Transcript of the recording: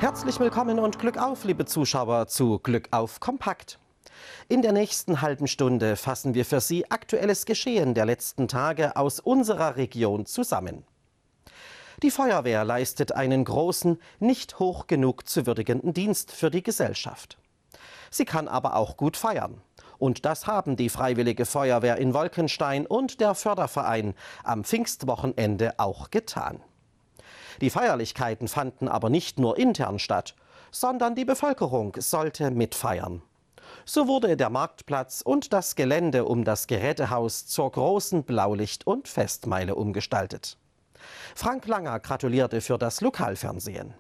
Herzlich willkommen und Glück auf, liebe Zuschauer, zu Glück auf Kompakt. In der nächsten halben Stunde fassen wir für Sie aktuelles Geschehen der letzten Tage aus unserer Region zusammen. Die Feuerwehr leistet einen großen, nicht hoch genug zu würdigenden Dienst für die Gesellschaft. Sie kann aber auch gut feiern. Und das haben die Freiwillige Feuerwehr in Wolkenstein und der Förderverein am Pfingstwochenende auch getan. Die Feierlichkeiten fanden aber nicht nur intern statt, sondern die Bevölkerung sollte mitfeiern. So wurde der Marktplatz und das Gelände um das Gerätehaus zur großen Blaulicht- und Festmeile umgestaltet. Frank Langer gratulierte für das Lokalfernsehen.